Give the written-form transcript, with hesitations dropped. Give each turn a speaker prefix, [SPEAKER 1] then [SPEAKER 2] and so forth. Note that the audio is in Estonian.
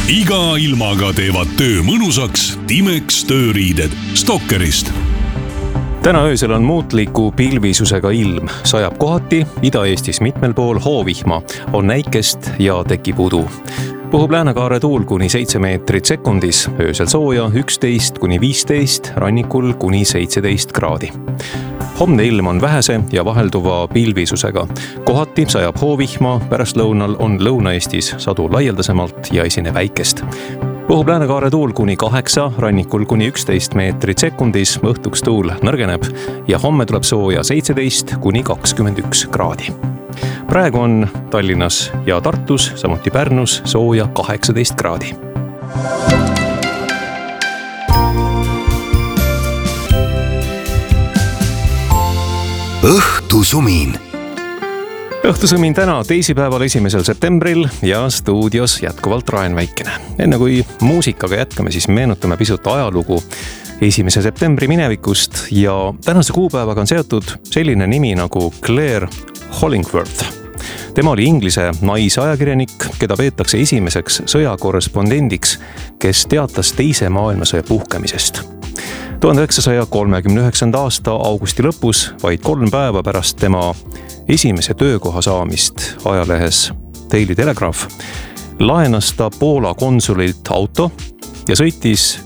[SPEAKER 1] iga ilmaga teevad töö mõnusaks Timex tööriided Stalkerist.
[SPEAKER 2] Täna öösel on muutliku pilvisusega ilm, sajab kohati, Ida-Eestis mitmel pool hoovihma, on näikest ja tekib udu. Puhub läänekaare tuul kuni 7 meetrit sekundis, öösel sooja 11–15, rannikul kuni 17 kraadi. Homne ilm on vähese ja vahelduva pilvisusega. Kohati sajab hoovihma, pärastlõunal on Lõuna-Eestis sadu laialdasemalt ja esineb väikest. Puhub läänekaare tuul kuni 8, rannikul kuni 11 meetrit sekundis, õhtuks tuul nõrgeneb ja homme tuleb sooja 17–21 kraadi. Praegu on Tallinnas ja Tartus, samuti Pärnus sooja 18 kraadi.
[SPEAKER 3] Õhtusumin.
[SPEAKER 2] Õhtusumin täna teisipäeval 1. septembril ja stuudios jätkuvalt Raen Väikene. Enne kui muusikaga jätkame, siis meenutame pisut ajalugu 1. septembri minevikust ja tänase kuupäevaga on seotud selline nimi nagu Claire Hollingworth. Tema oli Inglise naisajakirjanik, keda peetakse esimeseks sõjakorrespondendiks, kes teatas teise maailmasõja puhkemisest. 1939. aasta augusti lõpus, vaid 3 päeva pärast tema esimese töökoha saamist ajalehes Daily Telegraph, laenas ta Poola konsulilt auto ja sõitis